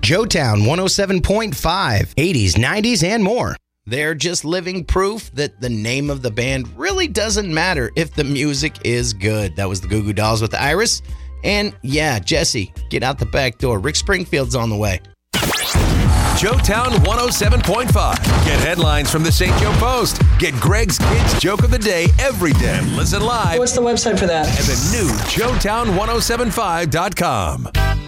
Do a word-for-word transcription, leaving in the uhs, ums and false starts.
Joetown one oh seven point five, eighties, nineties, and more. They're just living proof that the name of the band really doesn't matter if the music is good. That was the Goo Goo Dolls with Iris. And yeah, Jesse, get out the back door. Rick Springfield's on the way. Joetown one oh seven point five. Get headlines from the Saint Joe Post. Get Greg's Kids Joke of the Day every day. Listen live. What's the website for that? At the new Joetown ten seventy-five dot com.